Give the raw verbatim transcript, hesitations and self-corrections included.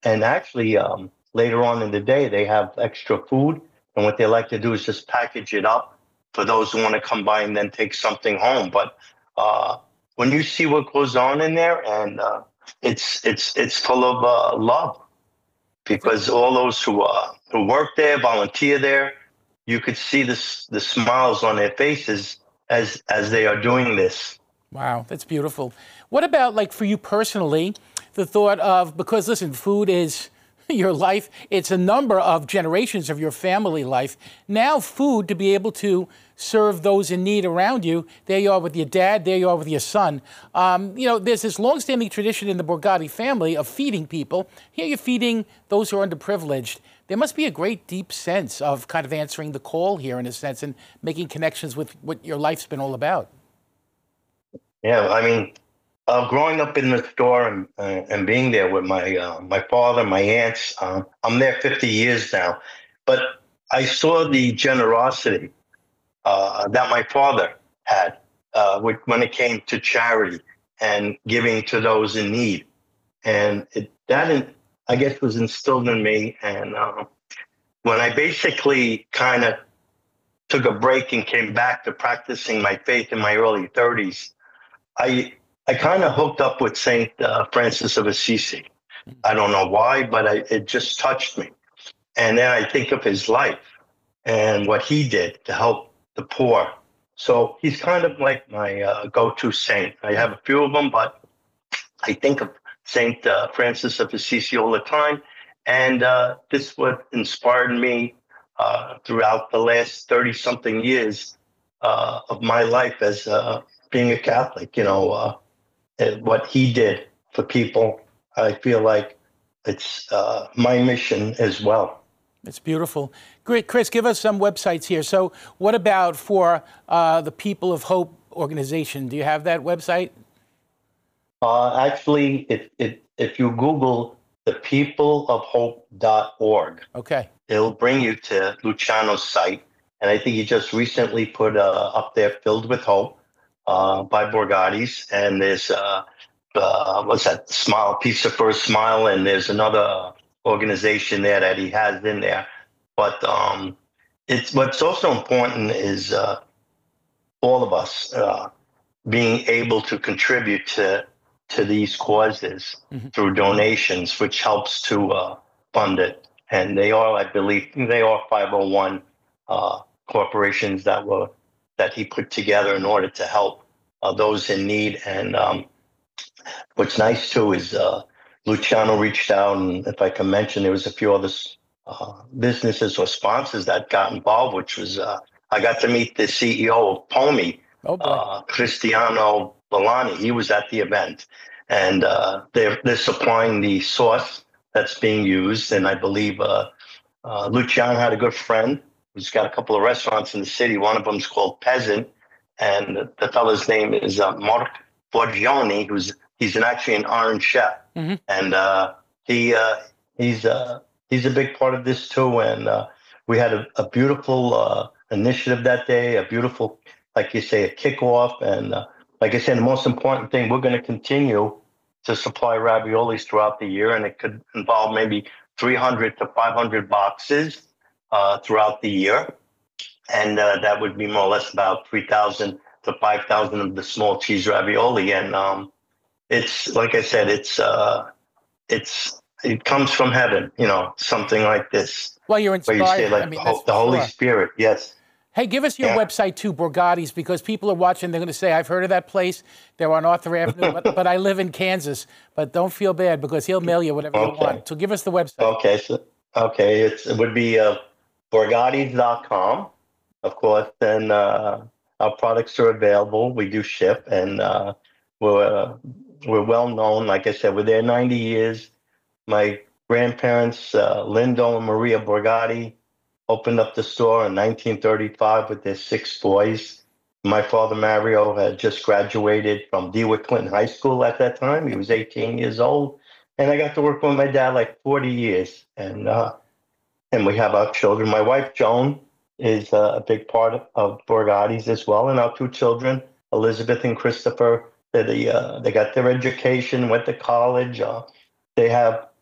and actually, um, later on in the day, they have extra food. And what they like to do is just package it up for those who want to come by and then take something home. But uh, when you see what goes on in there, and uh, it's it's it's full of uh, love, because all those who uh, who work there, volunteer there, you could see this the smiles on their faces as as they are doing this. Wow, that's beautiful. What about, like, for you personally, the thought of, because listen, food is your life, it's a number of generations of your family life. Now food, to be able to serve those in need around you, there you are with your dad, there you are with your son. Um, you know, there's this longstanding tradition in the Borgatti family of feeding people. Here you're feeding those who are underprivileged. There must be a great deep sense of kind of answering the call here, in a sense, and making connections with what your life's been all about. Yeah, I mean, uh, growing up in the store and uh, and being there with my uh, my father, my aunts, uh, I'm there fifty years now, but I saw the generosity uh, that my father had uh, with, when it came to charity and giving to those in need, and it, that I guess was instilled in me. And uh, when I basically kind of took a break and came back to practicing my faith in my early thirties, I I kind of hooked up with Saint uh, Francis of Assisi. I don't know why, but I, it just touched me. And then I think of his life and what he did to help the poor. So he's kind of like my uh, go-to saint. I have a few of them, but I think of Saint uh, Francis of Assisi all the time. And uh, this is what inspired me uh, throughout the last thirty-something years uh, of my life as uh, being a Catholic. You know, uh, what he did for people, I feel like it's uh, my mission as well. It's beautiful. Great. Chris, give us some websites here. So what about for uh, the People of Hope organization? Do you have that website? Uh, actually, it, it, if you Google the people of hope dot org, okay, it'll bring you to Luciano's site. And I think he just recently put uh, up there Filled with Hope uh, by Borgatti's. And there's, uh, uh, what's that, Smile, Pizza for a Smile. And there's another organization there that he has in there. But um, it's what's also important is uh, all of us uh, being able to contribute to to these causes mm-hmm. through donations, which helps to uh, fund it. And they are, I believe, they are five oh one uh, corporations that were that he put together in order to help uh, those in need. And um, what's nice too is uh, Luciano reached out, and if I can mention, there was a few other uh, businesses or sponsors that got involved, which was uh, I got to meet the C E O of POMI, oh, uh, Cristiano Bolani. He was at the event, and uh, they're they're supplying the sauce that's being used. And I believe uh, uh, Luciano had a good friend who's got a couple of restaurants in the city. One of them is called Peasant, and the, the fellow's name is uh, Mark Borgioni, who's he's an, actually an Iron Chef, mm-hmm. and uh, he uh, he's uh, he's a big part of this too. And uh, we had a, a beautiful uh, initiative that day, a beautiful, like you say, a kickoff. And uh, like I said, the most important thing, we're going to continue to supply raviolis throughout the year, and it could involve maybe three hundred to five hundred boxes uh, throughout the year. And uh, that would be more or less about three thousand to five thousand of the small cheese ravioli. And um, it's, like I said, it's, uh, it's, it comes from heaven, you know, something like this. Well, you're inspired. Where you say, like, I mean, the, the Holy sure. Spirit, yes. Hey, give us your yeah. website too, Borgatti's, because people are watching. They're going to say, I've heard of that place. They're on Arthur Avenue, but, but I live in Kansas. But don't feel bad, because he'll mail you whatever okay. you want. So give us the website. Okay. So, okay. It's, it would be uh, Borgattis dot com, of course. And uh, our products are available. We do ship, and uh, we're, uh, we're well known. Like I said, we're there ninety years. My grandparents, uh, Lindo and Maria Borgatti, opened up the store in nineteen thirty-five with their six boys. My father, Mario, had just graduated from DeWitt Clinton High School at that time. He was eighteen years old. And I got to work with my dad like forty years. And uh, and we have our children. My wife, Joan, is uh, a big part of, of Borgatti's as well. And our two children, Elizabeth and Christopher, they, uh, they got their education, went to college. Uh, they have